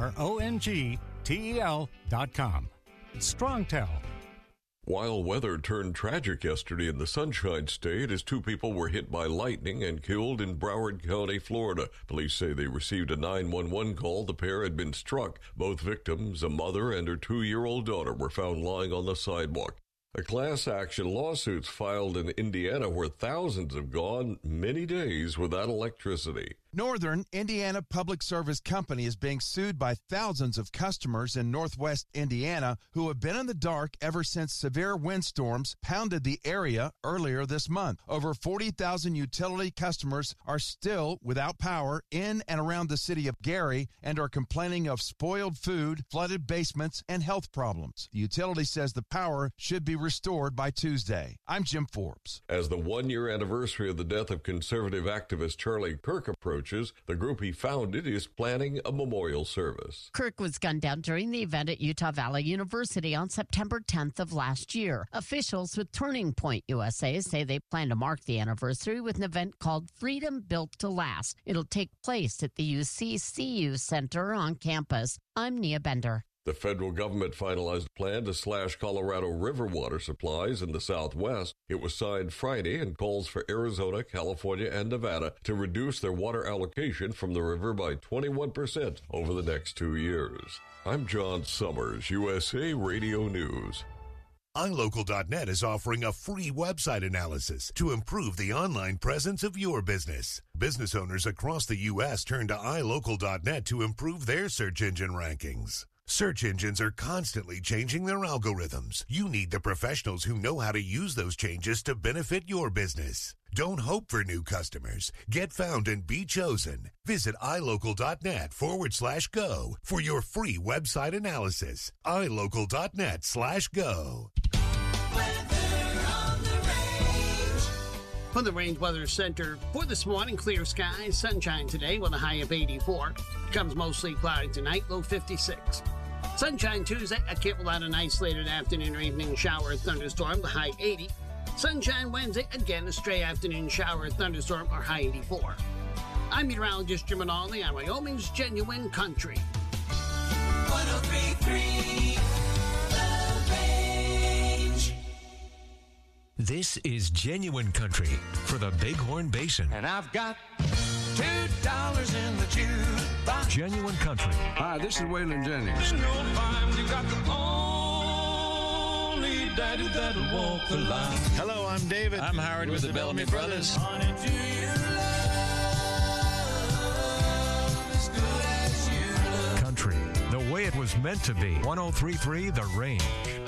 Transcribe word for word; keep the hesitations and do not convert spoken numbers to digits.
R O N G T E L dot com. Strongtel. Wild weather turned tragic yesterday in the Sunshine State as two people were hit by lightning and killed in Broward County, Florida. Police say they received a nine one one call. The pair had been struck. Both victims, a mother and her two-year-old daughter, were found lying on the sidewalk. A class action lawsuit's filed in Indiana where thousands have gone many days without electricity. Northern Indiana Public Service Company is being sued by thousands of customers in northwest Indiana who have been in the dark ever since severe windstorms pounded the area earlier this month. Over forty thousand utility customers are still without power in and around the city of Gary and are complaining of spoiled food, flooded basements, and health problems. The utility says the power should be restored by Tuesday. I'm Jim Forbes. As the one-year anniversary of the death of conservative activist Charlie Kirk approaches, the group he founded is planning a memorial service. Kirk was gunned down during the event at Utah Valley University on September tenth of last year. Officials with Turning Point U S A say they plan to mark the anniversary with an event called Freedom Built to Last. It'll take place at the U C C U Center on campus. I'm Nia Bender. The federal government finalized a plan to slash Colorado River water supplies in the Southwest. It was signed Friday and calls for Arizona, California, and Nevada to reduce their water allocation from the river by twenty-one percent over the next two years. I'm John Summers, U S A Radio News. i local dot net is offering a free website analysis to improve the online presence of your business. Business owners across the U S turn to i local dot net to improve their search engine rankings. Search engines are constantly changing their algorithms. You need the professionals who know how to use those changes to benefit your business. Don't hope for new customers. Get found and be chosen. Visit i local dot net forward slash go for your free website analysis. i local dot net slash go. From the Range Weather Center for this morning, clear skies, sunshine today with a high of eighty-four. Becomes mostly cloudy tonight, low fifty-six. Sunshine Tuesday, a kit without an isolated afternoon or evening shower or thunderstorm, the high eighty. Sunshine Wednesday, again a stray afternoon shower or thunderstorm, or high eighty-four. I'm meteorologist Jim Manali on Wyoming's Genuine Country. one oh three point three This is Genuine Country for the Bighorn Basin. And I've got two dollars in the jukebox. Genuine Country. Hi, this is Waylon Jennings. You got the only daddy that'll walk the line. Hello, I'm David. I'm Howard with, with the Bellamy Brothers. Honey, do you love as good as you love? Country, the way it was meant to be. one oh three point three The Range.